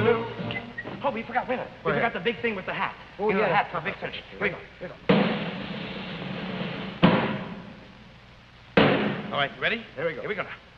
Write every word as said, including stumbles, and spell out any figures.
Waterloo. Oh, we forgot, wait a minute. We forgot the big thing with the hat. Oh, you know, yeah. the hat for big finish. Here we go. Here we go. All right, you ready? Here we go. Here we go now.